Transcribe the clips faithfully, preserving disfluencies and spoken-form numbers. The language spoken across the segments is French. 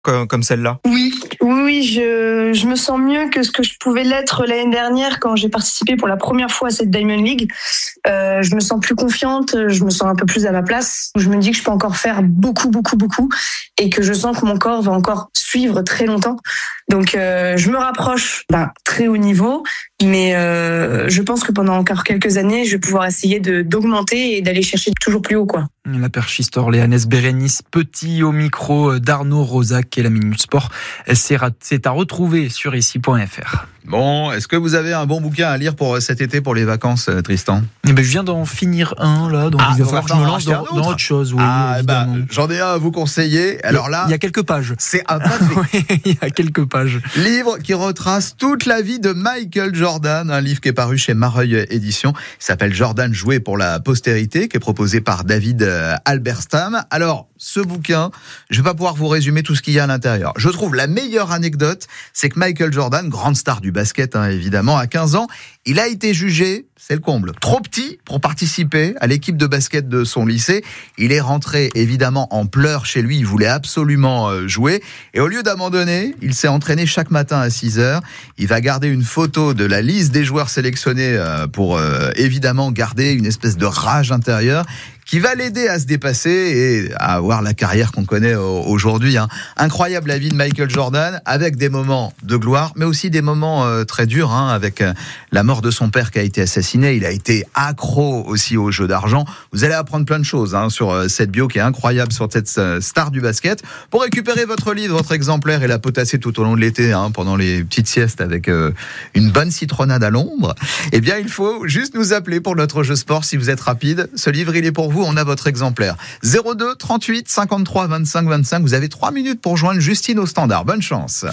comme, comme celle-là? Oui, oui, oui, je, je me sens mieux que ce que je pouvais l'être l'année dernière quand j'ai participé pour la première fois à cette Diamond League. Euh, je me sens plus confiante, je me sens un peu plus à ma place. Je me dis que je peux encore faire beaucoup, beaucoup, beaucoup et que je sens que mon corps va encore suivre très longtemps. Donc, euh, je me rapproche d'un très haut niveau, mais euh, je pense que pendant encore quelques années, je vais pouvoir essayer de, d'augmenter et d'aller chercher toujours plus haut, quoi. La perchiste orléanaise Bérénice Petit au micro d'Arnaud Rosac et la Minute Sport. C'est à retrouver sur ici point f r. Bon, est-ce que vous avez un bon bouquin à lire pour cet été, pour les vacances, Tristan? Eh ben, je viens d'en finir un, là, donc ah, il va falloir que je me lance dans, dans autre chose. Oui, ah, bah, j'en ai un à vous conseiller. Alors là, il y a quelques pages. C'est un pavé. Oui, il y a quelques pages. Livre qui retrace toute la vie de Michael Jordan, un livre qui est paru chez Mareuil Éditions. Il s'appelle Jordan joué pour la postérité, qui est proposé par David Alberstam. Alors, ce bouquin, je ne vais pas pouvoir vous résumer tout ce qu'il y a à l'intérieur. Je trouve la meilleure anecdote, c'est que Michael Jordan, grande star du basket, hein, évidemment, à quinze ans, il a été jugé, c'est le comble, trop petit pour participer à l'équipe de basket de son lycée. Il est rentré évidemment en pleurs chez lui, il voulait absolument jouer. Et au lieu d'abandonner, il s'est entraîné chaque matin à six heures. Il va garder une photo de la liste des joueurs sélectionnés pour euh, évidemment garder une espèce de rage intérieure qui va l'aider à se dépasser et à avoir la carrière qu'on connaît aujourd'hui. Hein. Incroyable la vie de Michael Jordan, avec des moments de gloire, mais aussi des moments euh, très durs, hein, avec euh, la mort de son père qui a été assassiné. Il a été accro aussi au jeu d'argent. Vous allez apprendre plein de choses hein, sur euh, cette bio qui est incroyable, sur cette euh, star du basket. Pour récupérer votre livre, votre exemplaire et la potasser tout au long de l'été, hein, pendant les petites siestes avec euh, une bonne citronnade à l'ombre, eh bien, il faut juste nous appeler pour notre jeu sport si vous êtes rapide. Ce livre, il est pour vous. On a votre exemplaire. zéro deux trente-huit cinquante-trois vingt-cinq vingt-cinq. Vous avez trois minutes pour joindre Justine au standard. Bonne chance.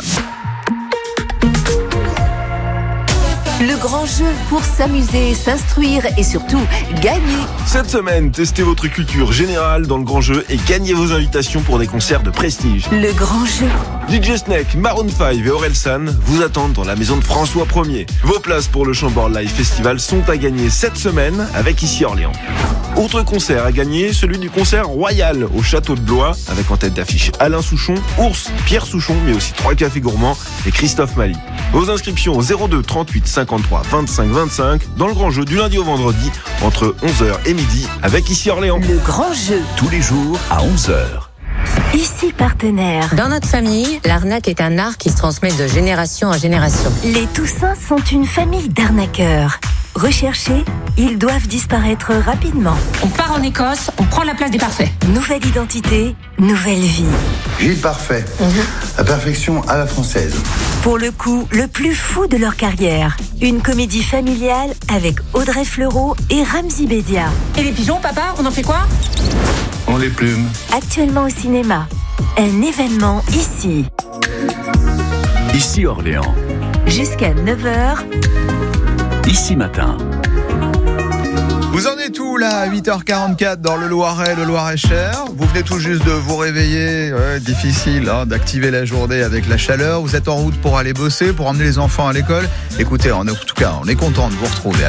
Le grand jeu pour s'amuser, s'instruire et surtout gagner. Cette semaine, testez votre culture générale dans le grand jeu et gagnez vos invitations pour des concerts de prestige. Le grand jeu. D J Snake, Maroon cinq et Orelsan vous attendent dans la maison de François Ier. Vos places pour le Chambord Live Festival sont à gagner cette semaine avec Ici Orléans. Autre concert à gagner, celui du concert royal au château de Blois, avec en tête d'affiche Alain Souchon, Ours, Pierre Souchon, mais aussi trois cafés gourmands et Christophe Mali. Vos inscriptions au zéro deux trente-huit cinquante-trois vingt-cinq vingt-cinq dans le grand jeu du lundi au vendredi entre onze heures et midi avec Ici Orléans. Le grand jeu. Tous les jours à onze heures. Ici partenaire. Dans notre famille, l'arnaque est un art qui se transmet de génération en génération. Les Toussins sont une famille d'arnaqueurs. Recherchés, ils doivent disparaître rapidement. On part en Écosse, on prend la place des parfaits. Nouvelle identité, nouvelle vie. Gilles Parfait, mmh. La perfection à la française. Pour le coup, le plus fou de leur carrière. Une comédie familiale avec Audrey Fleurot et Ramzy Bedia. Et les pigeons, papa, on en fait quoi? On les plume. Actuellement au cinéma. Un événement ici. Ici Orléans. Jusqu'à neuf heures. Ici matin. Vous en êtes où là à huit heures quarante-quatre dans le Loiret, le Loir-et-Cher? Vous venez tout juste de vous réveiller, ouais, difficile hein, d'activer la journée avec la chaleur. Vous êtes en route pour aller bosser, pour emmener les enfants à l'école. Écoutez, en tout cas, on est content de vous retrouver.